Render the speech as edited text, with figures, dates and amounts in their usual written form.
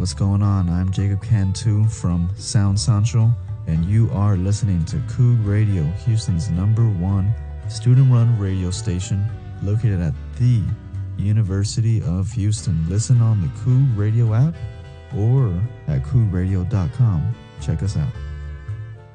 What's going on? I'm Jacob Cantu from Sound Central, and you are listening to Coog Radio, Houston's #1 student-run radio station located at the University of Houston. Listen on the Coog Radio app or at coogradio.com. Check us out.